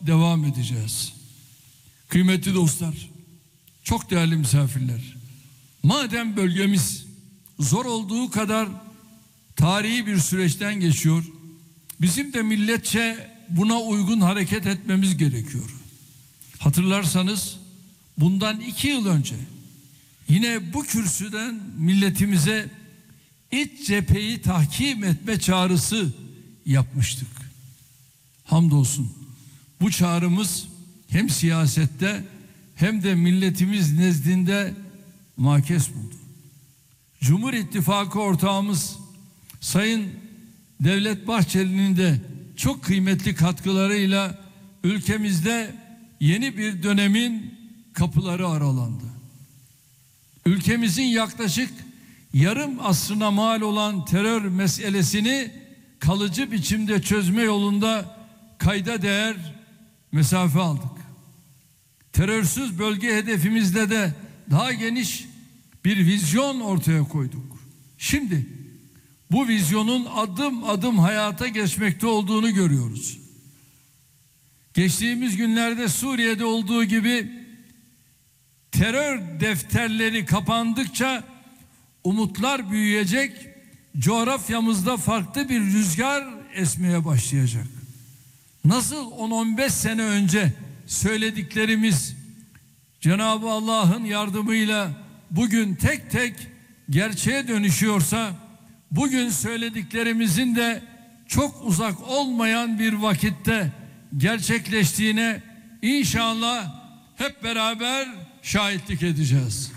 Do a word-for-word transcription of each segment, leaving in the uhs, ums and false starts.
devam edeceğiz. Kıymetli dostlar, çok değerli misafirler, madem bölgemiz zor olduğu kadar tarihi bir süreçten geçiyor, bizim de milletçe buna uygun hareket etmemiz gerekiyor. Hatırlarsanız bundan iki yıl önce yine bu kürsüden milletimize iç cepheyi tahkim etme çağrısı yapmıştık. Hamdolsun bu çağrımız hem siyasette hem de milletimiz nezdinde makes buldu. Cumhur İttifakı ortağımız Sayın Devlet Bahçeli'nin de çok kıymetli katkılarıyla ülkemizde yeni bir dönemin kapıları aralandı. Ülkemizin yaklaşık yarım asrına mal olan terör meselesini kalıcı biçimde çözme yolunda kayda değer mesafe aldık. Terörsüz bölge hedefimizde de daha geniş bir vizyon ortaya koyduk. Şimdi bu vizyonun adım adım hayata geçmekte olduğunu görüyoruz. Geçtiğimiz günlerde Suriye'de olduğu gibi terör defterleri kapandıkça umutlar büyüyecek, coğrafyamızda farklı bir rüzgar esmeye başlayacak. Nasıl on on beş sene önce söylediklerimiz Cenab-ı Allah'ın yardımıyla bugün tek tek gerçeğe dönüşüyorsa, bugün söylediklerimizin de çok uzak olmayan bir vakitte gerçekleştiğine inşallah hep beraber şahitlik edeceğiz.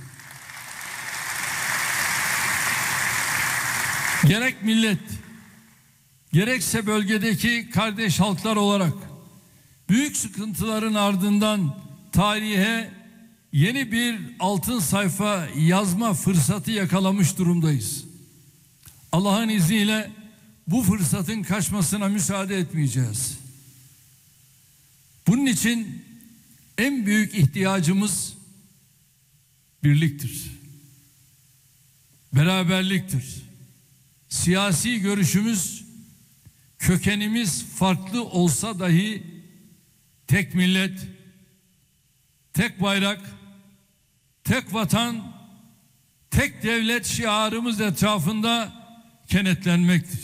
Gerek millet, gerekse bölgedeki kardeş halklar olarak büyük sıkıntıların ardından tarihe yeni bir altın sayfa yazma fırsatı yakalamış durumdayız. Allah'ın izniyle bu fırsatın kaçmasına müsaade etmeyeceğiz. Bunun için en büyük ihtiyacımız birliktir, beraberliktir. Siyasi görüşümüz, kökenimiz farklı olsa dahi tek millet, tek bayrak, tek vatan, tek devlet şiarımız etrafında kenetlenmektir.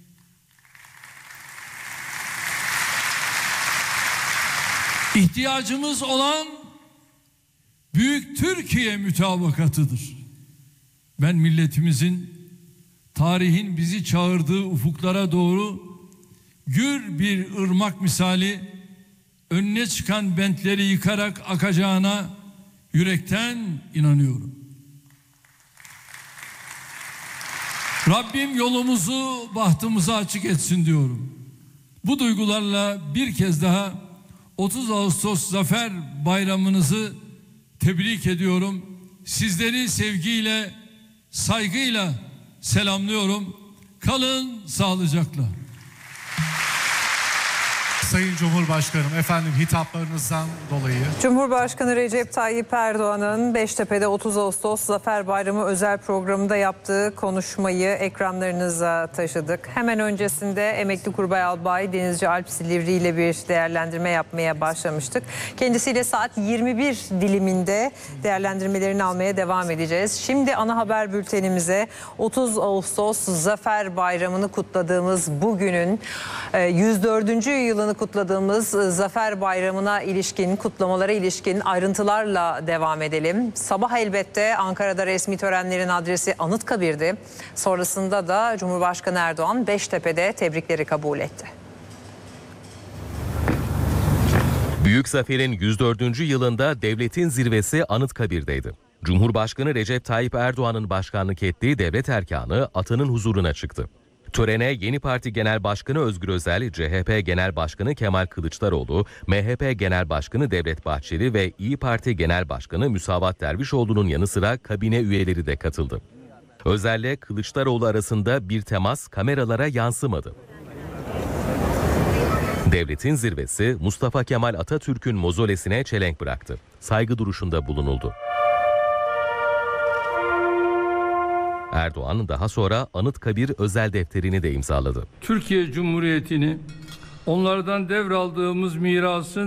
İhtiyacımız olan büyük Türkiye mütabakatıdır. Ben milletimizin tarihin bizi çağırdığı ufuklara doğru gür bir ırmak misali önüne çıkan bentleri yıkarak akacağına yürekten inanıyorum. Rabbim yolumuzu, bahtımızı açık etsin diyorum. Bu duygularla bir kez daha otuz Ağustos Zafer Bayramınızı tebrik ediyorum. Sizleri sevgiyle, saygıyla selamlıyorum. Kalın sağlıcakla. Sayın Cumhurbaşkanım, efendim hitaplarınızdan dolayı. Cumhurbaşkanı Recep Tayyip Erdoğan'ın Beştepe'de otuz Ağustos Zafer Bayramı özel programında yaptığı konuşmayı ekranlarınıza taşıdık. Hemen öncesinde emekli Kurbay Albay Denizci Alp Silivri ile bir değerlendirme yapmaya başlamıştık. Kendisiyle saat yirmi bir diliminde değerlendirmelerini almaya devam edeceğiz. Şimdi ana haber bültenimize otuz Ağustos Zafer Bayramı'nı kutladığımız bugünün yüz dördüncü yılını kutladığımız Zafer Bayramı'na ilişkin, kutlamalara ilişkin ayrıntılarla devam edelim. Sabah elbette Ankara'da resmi törenlerin adresi Anıtkabir'di. Sonrasında da Cumhurbaşkanı Erdoğan Beştepe'de tebrikleri kabul etti. Büyük zaferin yüz dördüncü yılında devletin zirvesi Anıtkabir'deydi. Cumhurbaşkanı Recep Tayyip Erdoğan'ın başkanlık ettiği devlet erkanı atının huzuruna çıktı. Törene Yeni Parti Genel Başkanı Özgür Özel, C H P Genel Başkanı Kemal Kılıçdaroğlu, M H P Genel Başkanı Devlet Bahçeli ve İyi Parti Genel Başkanı Müsavat Dervişoğlu'nun yanı sıra kabine üyeleri de katıldı. Özel'le Kılıçdaroğlu arasında bir temas kameralara yansımadı. Devletin zirvesi Mustafa Kemal Atatürk'ün mozolesine çelenk bıraktı. Saygı duruşunda bulunuldu. Erdoğan daha sonra Anıtkabir özel defterini de imzaladı. Türkiye Cumhuriyeti'ni onlardan devraldığımız mirasın